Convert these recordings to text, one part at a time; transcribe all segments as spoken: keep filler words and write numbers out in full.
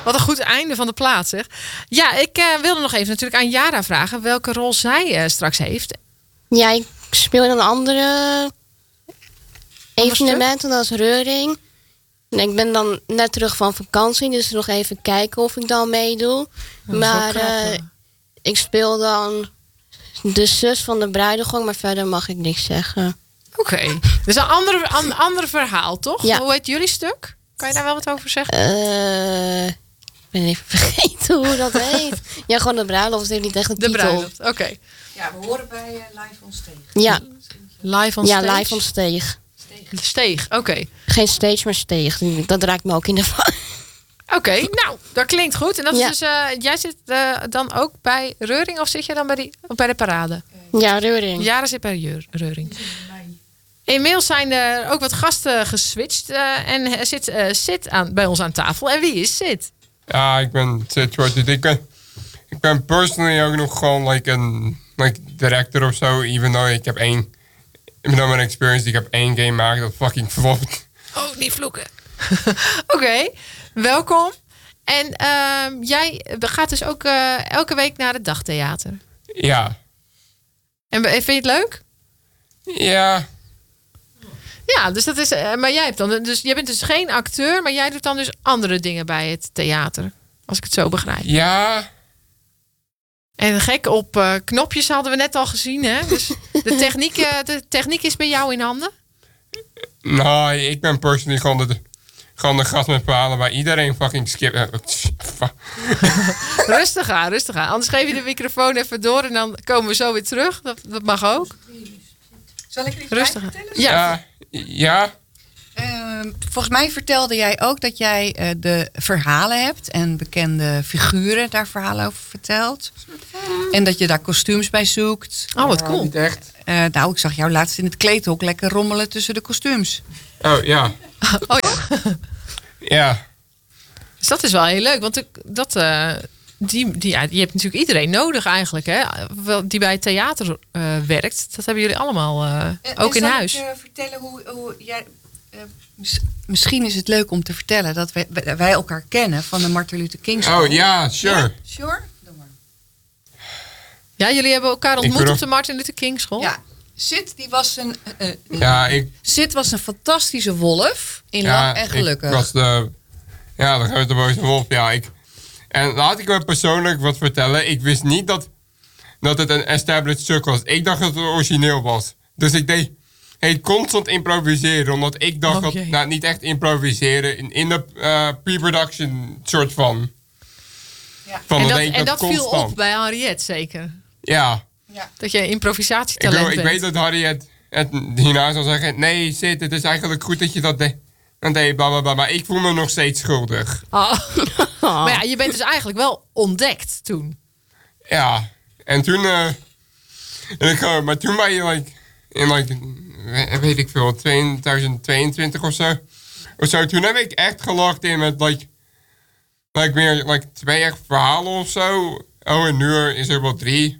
Wat een goed einde van de plaat, zeg. Ja, ik uh, wilde nog even natuurlijk aan Yara vragen welke rol zij uh, straks heeft. Ja, ik speel in een andere evenement, dat is Reuring. En ik ben dan net terug van vakantie, dus nog even kijken of ik dan meedoe. Dat maar uh, ik speel dan de zus van de bruidegom, maar verder mag ik niks zeggen. Oké, okay. Dus een ander, een ander verhaal, toch? Ja. Hoe heet jullie stuk? Kan je daar wel wat over zeggen? Uh, ik ben even vergeten hoe dat heet. Ja, gewoon de bruiloft, het heeft niet echt een de titel. De bruiloft, oké. Okay. Ja, we horen bij uh, Live on Stage. Ja. Live on ja, Stage? Ja, Live on Stage. Steeg, steeg oké. Okay. Geen stage, maar steeg. Dat raakt me ook in de van. Oké, okay, nou, dat klinkt goed. En dat ja. is dus, uh, jij zit uh, dan ook bij Reuring of zit je dan bij, die, bij de parade? Ja, Reuring. Jara zit bij Reuring. Inmiddels zijn er ook wat gasten geswitcht uh, en zit uh, Sid aan, bij ons aan tafel. En wie is Sid? Ja, ik ben Sid Shorty. Ik ben, ik ben personally ook nog gewoon like een like director of zo. Even though ik heb één, even though mijn experience, ik heb één game gemaakt dat fucking flopt. Oh, niet vloeken. Oké, okay, welkom. En uh, jij gaat dus ook uh, elke week naar het dagtheater. Ja. En vind je het leuk? Ja. Ja, dus dat is. Maar jij hebt dan. Dus jij bent dus geen acteur, maar jij doet dan dus andere dingen bij het theater. Als ik het zo begrijp. Ja. En gek op uh, knopjes hadden we net al gezien, hè? Dus de techniek, uh, de techniek is bij jou in handen? Nou, ik ben personally gewoon de, gewoon de gast met verhalen waar iedereen fucking skip. Rustig aan, rustig aan. Anders geef je de microfoon even door en dan komen we zo weer terug. Dat, dat mag ook. Zal ik er iets rustig bij aan. vertellen? Ja. Ja. Uh, volgens mij vertelde jij ook dat jij uh, de verhalen hebt en bekende figuren daar verhalen over vertelt. En dat je daar kostuums bij zoekt. Oh, wat cool. Uh, niet echt. Uh, nou, ik zag jou laatst in het kleedhok lekker rommelen tussen de kostuums. Oh, ja. Oh ja. Ja. Dus dat is wel heel leuk, want dat, uh, die, die, ja, je hebt natuurlijk iedereen nodig eigenlijk, hè? Die bij het theater uh, werkt. Dat hebben jullie allemaal uh, en, ook en in huis. Ik uh, vertellen hoe, hoe jij... Uh, mis, misschien is het leuk om te vertellen dat wij, wij elkaar kennen van de Martin Luther King School. Oh ja, sure. Ja, sure? Doe maar. Ja, jullie hebben elkaar ontmoet ik op de Martin Luther King School? Ja. Sid, die was een... Uh, uh, ja, ik... Sid was een fantastische wolf in ja, Lang en Gelukkig. Ik was de... Ja, de grote boze wolf. Ja, ik... En laat ik me persoonlijk wat vertellen. Ik wist niet dat, dat het een established stuk was. Ik dacht dat het origineel was. Dus ik deed hey, constant improviseren. Omdat ik dacht oh, dat... Nou, niet echt improviseren. In, in de uh, pre-production soort van. Ja. van en dat, dat, en dat viel constant. op bij Harriet zeker? Ja. Ja. Dat je improvisatietalent ik, bent. ik weet dat Harriet het hierna zal zeggen... Nee, Sid, het is eigenlijk goed dat je dat deed. Dan deed je blablabla. Maar ik voel me nog steeds schuldig. Oh. Oh. Maar ja, je bent dus eigenlijk wel ontdekt toen. Ja. En toen... Uh, en ik, uh, maar toen ben je like... In like... Weet ik veel, twintig tweeëntwintig of zo. Of zo. Toen heb ik echt gelogd in met like... Like meer like twee echt verhalen of zo. Oh, en nu is er wel drie.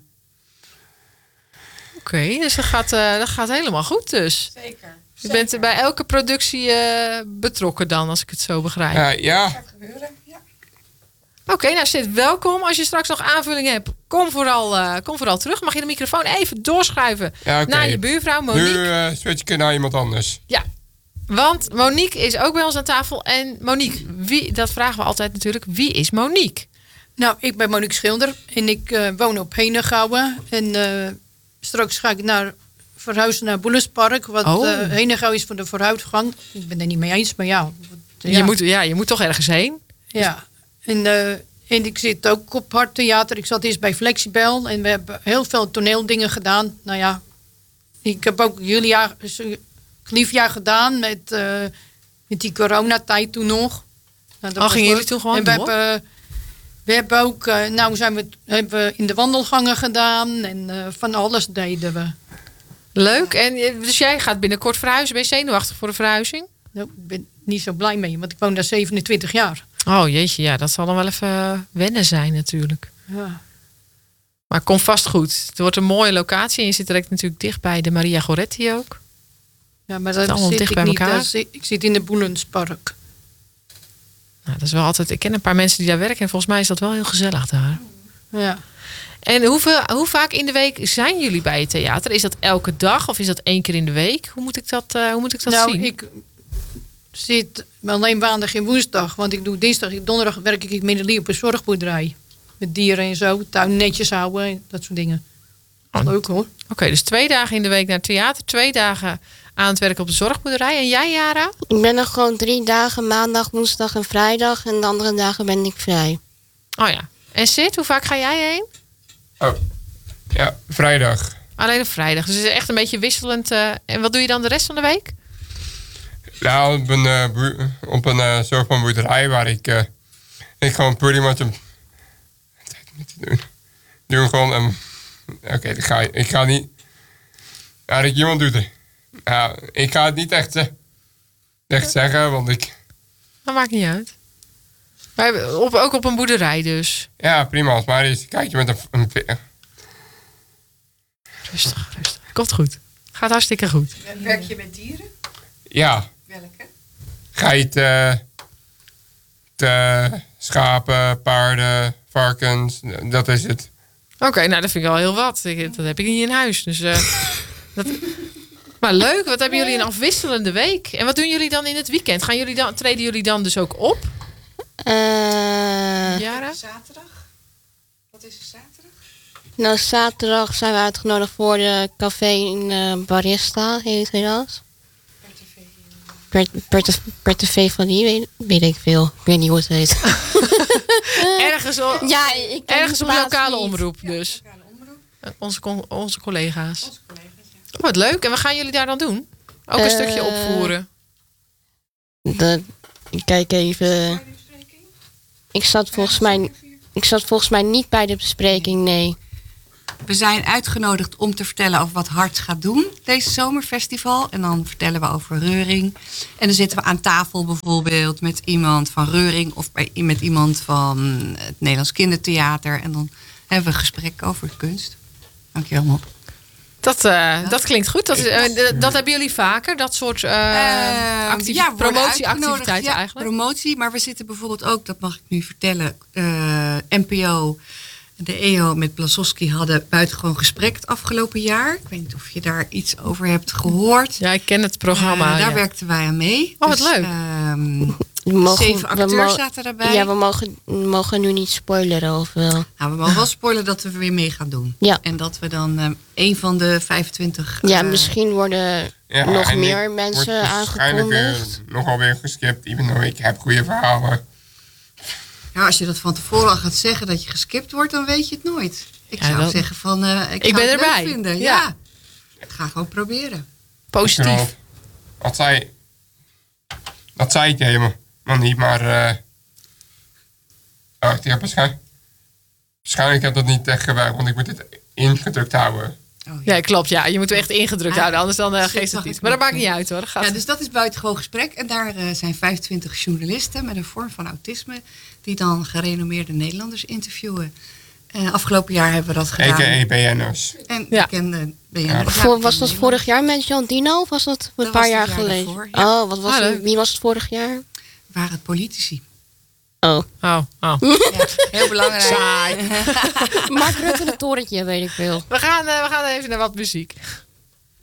Oké, okay, dus dat gaat, uh, dat gaat helemaal goed dus. Zeker. Je bent bij elke productie uh, betrokken dan, als ik het zo begrijp. Uh, ja. Dat gaat gebeuren, ja. Oké, okay, nou Sid, welkom. Als je straks nog aanvulling hebt, kom vooral, uh, kom vooral terug. Mag je de microfoon even doorschuiven ja, okay. naar je buurvrouw Monique. Nu uh, switch ik naar iemand anders. Ja, want Monique is ook bij ons aan tafel. En Monique, wie, dat vragen we altijd natuurlijk. Wie is Monique? Nou, ik ben Monique Schilder en ik uh, woon op Henegouwen. En uh, straks ga ik naar... verhuizen naar Boelenspark. Wat oh. uh, Henegouw is voor de vooruitgang. Ik ben het niet mee eens, maar ja. Wat, ja. Je, moet, ja je moet toch ergens heen. Ja. En, uh, en ik zit ook op Hart Theater. Ik zat eerst bij Flexibel. En we hebben heel veel toneeldingen gedaan. Nou ja. Ik heb ook Julia Clivia gedaan. Met, uh, met die coronatijd toen nog. Nou, oh, gingen jullie toen gewoon en we door? hebben, we hebben ook... Uh, nou zijn we, hebben we in de wandelgangen gedaan. En uh, van alles deden we. Leuk. En dus jij gaat binnenkort verhuizen. Ben je zenuwachtig voor de verhuizing? Nou, ik ben niet zo blij mee, want ik woon daar zevenentwintig jaar. Oh jeetje, ja, dat zal dan wel even wennen zijn natuurlijk. Ja. Maar kom vast goed. Het wordt een mooie locatie en je zit direct natuurlijk dicht bij de Maria Goretti ook. Ja, maar dat allemaal zit dicht ik bij niet. elkaar. Zit, ik zit in de Boelenspark. Nou, dat is wel altijd... Ik ken een paar mensen die daar werken en volgens mij is dat wel heel gezellig daar. Ja. En hoeveel, hoe vaak in de week zijn jullie bij het theater? Is dat elke dag of is dat één keer in de week? Hoe moet ik dat, uh, hoe moet ik dat nou, zien? ik zit alleen maandag en woensdag. Want ik doe dinsdag en donderdag werk ik midden op een zorgboerderij. Met dieren en zo. Tuin netjes houden en dat soort dingen. Oh. Leuk hoor. Oké, okay, dus twee dagen in de week naar het theater. Twee dagen aan het werken op de zorgboerderij. En jij, Jara? Ik ben er gewoon drie dagen, maandag, woensdag en vrijdag. En de andere dagen ben ik vrij. Oh ja. En Sid, hoe vaak ga jij heen? Oh, ja, vrijdag. Alleen op vrijdag. Dus het is echt een beetje wisselend. Uh, en wat doe je dan de rest van de week? Nou, op een, uh, boe- op een uh, soort van boerderij waar ik, uh, ik gewoon pretty much een tijd moet doen. Doe gewoon een... Oké, okay, ik, ga, ik ga niet... Ja, dat iemand doet het. Nou, ik ga het niet echt, uh, echt zeggen, want ik... Dat maakt niet uit. Maar op, ook op een boerderij dus. Ja, prima. Als maar eens kijk je met een... een Rustig, rustig. Komt goed. Gaat hartstikke goed. Werk je met dieren? ja, Welke? geiten, te, schapen, paarden, varkens, dat is het. Oké, okay, nou dat vind ik wel heel wat. Ik, dat heb ik niet in huis. Dus, uh, dat... Maar leuk, wat hebben jullie een afwisselende week? En wat doen jullie dan in het weekend? Gaan jullie dan, treden jullie dan dus ook op? Uh, Jara? Zaterdag? Wat is er zaterdag? nou, zaterdag zijn we uitgenodigd voor de café in uh, Barista, heet hij dat? Pertevee van die, weet, weet ik veel. Ik weet niet hoe het heet. Ergens, o- ja, ik ken ergens die op plaats lokale niet. omroep dus. Lokale omroep. Onze, con- onze collega's. Onze collega's, ja. Oh, wat leuk. En wat gaan jullie daar dan doen? Ook een Uh, stukje opvoeren. De, ik kijk even. Ik zat volgens mij, ik zat volgens mij niet bij de bespreking, nee. We zijn uitgenodigd om te vertellen over wat Hart gaat doen deze zomerfestival. En dan vertellen we over Reuring. En dan zitten we aan tafel bijvoorbeeld met iemand van Reuring of bij, met iemand van het Nederlands Kindertheater. En dan hebben we een gesprek over kunst. Dankjewel, Mop. Dat, uh, dat klinkt goed. Dat, is, uh, dat hebben jullie vaker, dat soort uh, Uh, activi- ja, we worden promotieactiviteiten uitgenodigd, ja, eigenlijk. promotie, maar we zitten bijvoorbeeld ook, dat mag ik nu vertellen, uh, N P O, de E O met Blasowski hadden buitengewoon gesprek het afgelopen jaar. Ik weet niet of je daar iets over hebt gehoord. Ja, ik ken het programma. Uh, daar ja. werkten wij aan mee. Oh, wat Dus, leuk. Um, We mogen, zeven acteurs we mo- zaten daarbij. Ja, we mogen, we mogen nu niet spoileren of wel. Nou, we mogen wel spoilen dat we weer mee gaan doen. Ja. En dat we dan um, een van de vijfentwintig... Ja, uh, misschien worden Ja, nog en meer ik mensen word waarschijnlijk weer aangekondigd. nogal weer geskipt, even though ik heb goede verhalen. Ja, als je dat van tevoren al gaat zeggen dat je geskipt wordt, dan weet je het nooit. Ik Ja, zou dat- zeggen van, uh, ik, Ik ga ben het leuk erbij. vinden. Ja. Ja. Ik ga gewoon proberen. Positief. Dat zei, dat zei ik helemaal nog niet, maar... Uh, oh, ik heb waarschijnlijk, waarschijnlijk heb ik dat niet echt gebruikt, want ik moet het ingedrukt houden. Oh, Ja, klopt. Ja. Je moet hem echt ingedrukt Ah, houden, anders dan uh, shit, geeft het zag niet. ik Maar dat nog. maakt niet uit hoor. Dat gaat Ja, dus dat is buitengewoon gesprek. En daar uh, zijn vijfentwintig journalisten met een vorm van autisme... die dan gerenommeerde Nederlanders interviewen. Uh, afgelopen jaar hebben we dat A gedaan. K A B N'ers. En Ja. bekende B N N'ers. Ja, Ja, Voor, was bekende dat vorig jaar met Jan Dino of was dat een Dat paar was jaar het jaar geleden? daarvoor, ja. Oh, wat was Ah, het? leuk. Wie was het vorig jaar? waren het politici. Oh. Oh, oh. Ja, heel belangrijk. Saai. Mark Rutte het torentje, weet ik veel. We gaan, uh, we gaan even naar wat muziek.